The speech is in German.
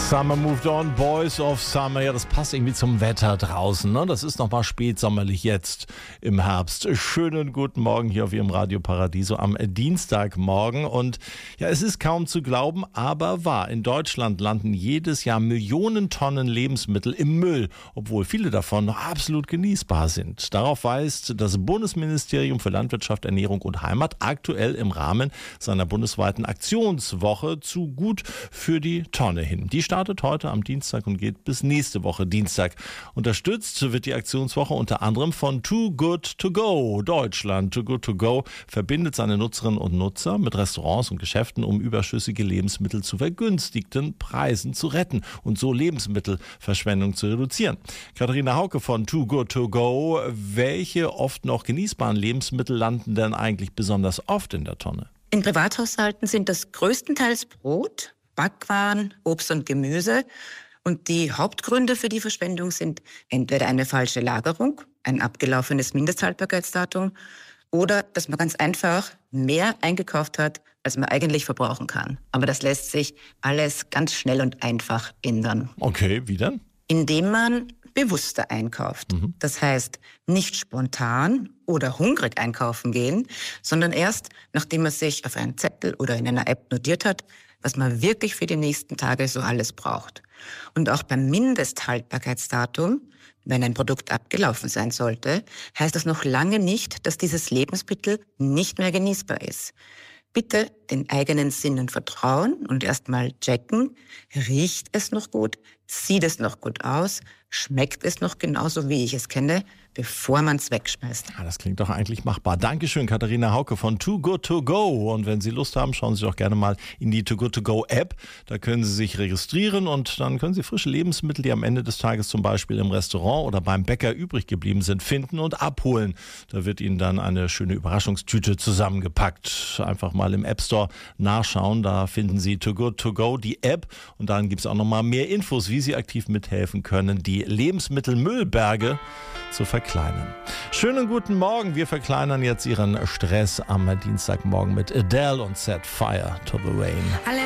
Summer moved on, Boys of Summer. Ja, das passt irgendwie zum Wetter draußen, ne? Das ist nochmal spätsommerlich jetzt im Herbst. Schönen guten Morgen hier auf Ihrem Radio Paradiso am Dienstagmorgen. Und ja, es ist kaum zu glauben, aber wahr. In Deutschland landen jedes Jahr Millionen Tonnen Lebensmittel im Müll, obwohl viele davon noch absolut genießbar sind. Darauf weist das Bundesministerium für Landwirtschaft, Ernährung und Heimat aktuell im Rahmen seiner bundesweiten Aktionswoche zu Gut für die Tonne hin. Die startet heute am Dienstag und geht bis nächste Woche Dienstag. Unterstützt wird die Aktionswoche unter anderem von Too Good To Go Deutschland. Too Good To Go verbindet seine Nutzerinnen und Nutzer mit Restaurants und Geschäften, um überschüssige Lebensmittel zu vergünstigten Preisen zu retten und so Lebensmittelverschwendung zu reduzieren. Katharina Hauke von Too Good To Go, welche oft noch genießbaren Lebensmittel landen denn eigentlich besonders oft in der Tonne? In Privathaushalten sind das größtenteils Brot, Backwaren, Obst und Gemüse. Und die Hauptgründe für die Verschwendung sind entweder eine falsche Lagerung, ein abgelaufenes Mindesthaltbarkeitsdatum oder dass man ganz einfach mehr eingekauft hat, als man eigentlich verbrauchen kann. Aber das lässt sich alles ganz schnell und einfach ändern. Okay, wie denn? Indem man bewusster einkauft. Das heißt, nicht spontan oder hungrig einkaufen gehen, sondern erst, nachdem man sich auf einen Zettel oder in einer App notiert hat, was man wirklich für die nächsten Tage so alles braucht. Und auch beim Mindesthaltbarkeitsdatum, wenn ein Produkt abgelaufen sein sollte, heißt das noch lange nicht, dass dieses Lebensmittel nicht mehr genießbar ist. Bitte den eigenen Sinnen vertrauen und erstmal checken, riecht es noch gut, sieht es noch gut aus, schmeckt es noch genauso, wie ich es kenne, bevor man es wegschmeißt. Ja, das klingt doch eigentlich machbar. Dankeschön, Katharina Hauke von Too Good To Go. Und wenn Sie Lust haben, schauen Sie doch gerne mal in die Too Good To Go App. Da können Sie sich registrieren und dann können Sie frische Lebensmittel, die am Ende des Tages zum Beispiel im Restaurant oder beim Bäcker übrig geblieben sind, finden und abholen. Da wird Ihnen dann eine schöne Überraschungstüte zusammengepackt. Einfach mal im App Store nachschauen. Da finden Sie Too Good To Go, die App. Und dann gibt es auch noch mal mehr Infos, wie Sie aktiv mithelfen können, die Lebensmittelmüllberge zu verkleinern. Schönen guten Morgen. Wir verkleinern jetzt Ihren Stress am Dienstagmorgen mit Adele und Set Fire to the Rain.